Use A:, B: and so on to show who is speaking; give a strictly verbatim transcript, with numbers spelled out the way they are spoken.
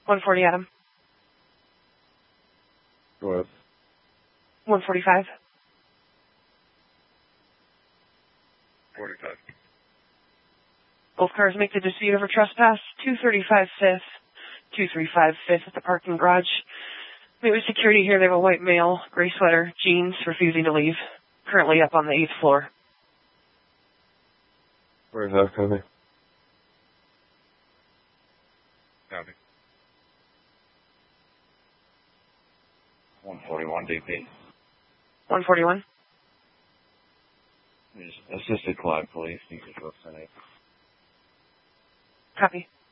A: one forty Adam.
B: Go ahead.
A: one forty-five.
B: forty-five.
A: Both cars make the dispute over trespass. two thirty-five fifth, two thirty-five fifth at the parking garage. Maybe security here. They have a white male, gray sweater, jeans, refusing to leave. Currently up on the eighth floor.
B: Where's that coming?
C: Copy. one forty-one D P.
A: one forty-one.
C: Assisted Clyde Police, D C twelve ten eight.
A: Copy.